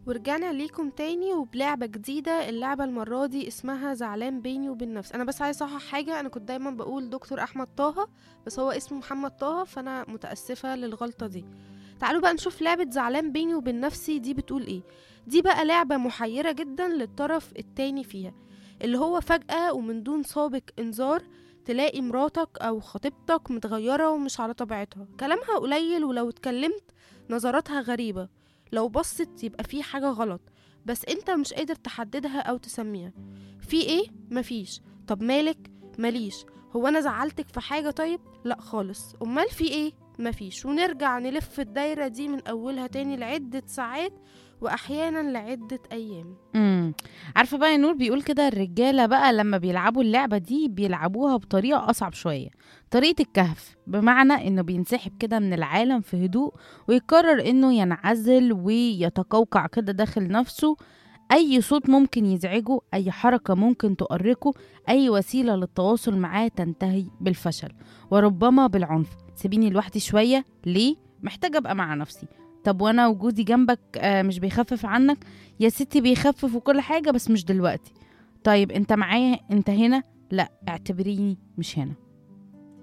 ورجعنا ليكم تاني وبلعبة جديدة. اللعبة المرة دي اسمها زعلان بيني وبين نفسي. أنا بس عايزة أصحح حاجة، أنا كنت دايما بقول دكتور أحمد طه بس هو اسمه محمد طه، فأنا متأسفة للغلطة دي. تعالوا بقى نشوف لعبة زعلان بيني وبين نفسي دي بتقول ايه. دي بقى لعبة محيرة جدا للطرف التاني فيها، اللي هو فجأة ومن دون سابق إنذار تلاقي مراتك أو خطيبتك متغيرة ومش على طبيعتها، كلامها قليل، ولو اتكلمت نظراتها غريبة، لو بصت يبقى في حاجة غلط بس انت مش قادر تحددها او تسميها. في ايه؟ مفيش. طب مالك؟ ماليش. هو انا زعلتك في حاجة؟ طيب لا خالص. امال في ايه؟ مفيش. ونرجع نلف الدايرة دي من اولها تاني لعدة ساعات واحيانا لعدة ايام. امم عارفه بقى يا نور، بيقول كده الرجاله بقى لما بيلعبوا اللعبه دي بيلعبوها بطريقه اصعب شويه، طريقه الكهف، بمعنى انه بينسحب كده من العالم في هدوء ويقرر انه ينعزل ويتقوقع كده داخل نفسه. اي صوت ممكن يزعجه، اي حركه ممكن تؤرقه، اي وسيله للتواصل معاه تنتهي بالفشل وربما بالعنف. سيبيني لوحدي شويه، ليه؟ محتاجه ابقى مع نفسي. طب وانا وجودي جنبك مش بيخفف عنك؟ يا ستي بيخفف وكل حاجة بس مش دلوقتي. طيب انت معايا؟ انت هنا؟ لا، اعتبريني مش هنا.